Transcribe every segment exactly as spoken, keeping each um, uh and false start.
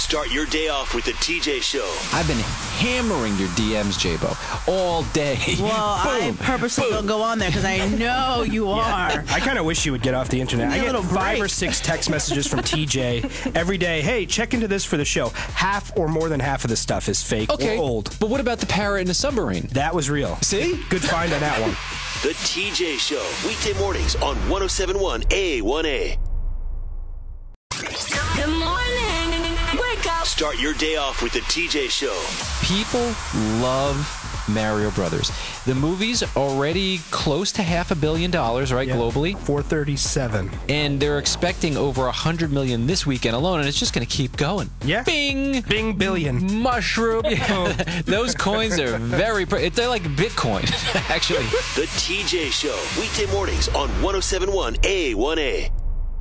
Start your day off with the T J Show. I've been hammering your D Ms, J-Bo, all day. Well, I purposely don't go on there because I know you are. I kind of wish you would get off the internet. I get five break. or six text messages from T J every day. Hey, check into this for the show. Half or more than half of the stuff is fake Okay, or old. But what about the parrot in the submarine? That was real. See? Good find on that one. The T J Show, weekday mornings on one oh seven point one A one A. Good morning. Wake up. Start your day off with the T J Show. People love Mario Brothers. The movie's already close to half a billion dollars, right, Yeah. globally? four thirty-seven. And they're expecting over one hundred million this weekend alone, and it's just going to keep going. Yeah. Bing! Bing billion. Mushroom. Yeah. Those coins are very... Pre- they're like Bitcoin, actually. The T J Show, weekday mornings on one oh seven point one A one A.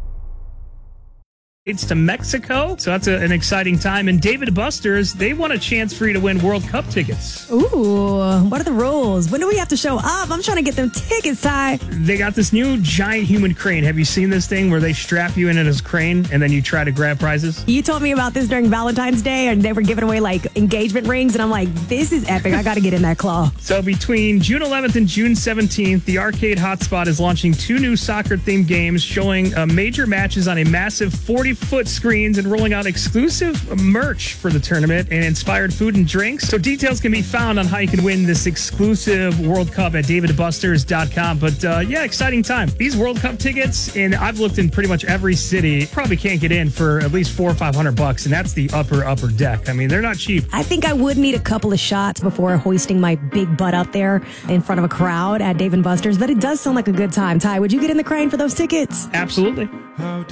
It's to Mexico, so that's a, an exciting time. And David Buster's, they want a chance for you to win World Cup tickets. Ooh, what are the rules? When do we have to show up? I'm trying to get them tickets, Ty. They got this new giant human crane. Have you seen this thing where they strap you in at this crane and then you try to grab prizes? You told me about this during Valentine's Day, and they were giving away like engagement rings, and I'm like, this is epic. I got to get in that claw. So between June eleventh and June seventeenth, the Arcade Hotspot is launching two new soccer-themed games showing uh, major matches on a massive forty-foot screens and rolling out exclusive merch for the tournament and inspired food and drinks. So details can be found on how you can win this exclusive World Cup at david busters dot com. But uh, yeah, exciting time. These World Cup tickets, and I've looked in pretty much every city, probably can't get in for at least four or five hundred bucks, and that's the upper, upper deck. I mean, they're not cheap. I think I would need a couple of shots before hoisting my big butt up there in front of a crowd at Dave and Buster's, but it does sound like a good time. Ty, would you get in the crane for those tickets? Absolutely.